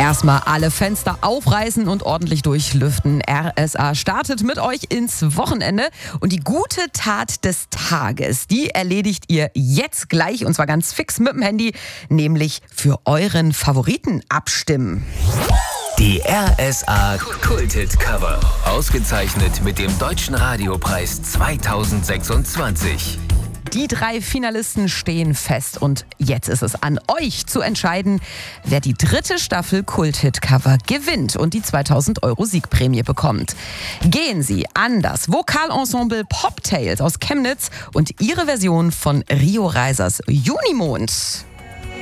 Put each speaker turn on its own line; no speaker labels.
Erstmal alle Fenster aufreißen und ordentlich durchlüften. RSA startet mit euch ins Wochenende. Und die gute Tat des Tages, die erledigt ihr jetzt gleich. Und zwar ganz fix mit dem Handy, nämlich für euren Favoriten abstimmen.
Die RSA Kulthit-Cover. Ausgezeichnet mit dem Deutschen Radiopreis 2026.
Die 3 Finalisten stehen fest und jetzt ist es an euch zu entscheiden, wer die 3. Staffel Kulthit-Cover gewinnt und die 2000 € Siegprämie bekommt. Gehen Sie an das Vokalensemble Poptails aus Chemnitz und ihre Version von Rio Reisers Junimond.